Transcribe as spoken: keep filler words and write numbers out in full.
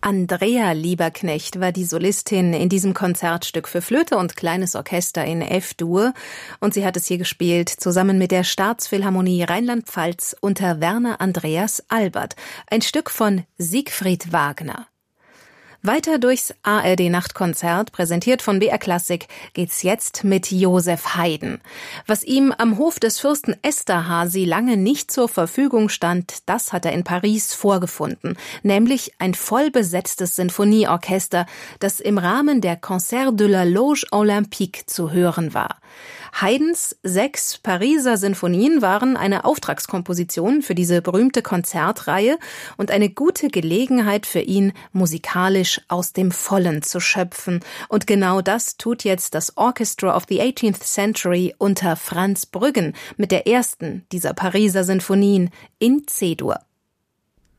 Andrea Lieberknecht war die Solistin in diesem Konzertstück für Flöte und kleines Orchester in F-Dur und sie hat es hier gespielt, zusammen mit der Staatsphilharmonie Rheinland-Pfalz unter Werner Andreas Albert, ein Stück von Siegfried Wagner. Weiter durchs A R D-Nachtkonzert, präsentiert von B R Klassik, geht's jetzt mit Joseph Haydn. Was ihm am Hof des Fürsten Esterházy lange nicht zur Verfügung stand, das hat er in Paris vorgefunden, nämlich ein vollbesetztes Sinfonieorchester, das im Rahmen der Concert de la Loge Olympique zu hören war. Haydns sechs Pariser Sinfonien waren eine Auftragskomposition für diese berühmte Konzertreihe und eine gute Gelegenheit für ihn, musikalisch aus dem Vollen zu schöpfen. Und genau das tut jetzt das Orchestra of the eighteenth Century unter Franz Brüggen mit der ersten dieser Pariser Sinfonien in C-Dur.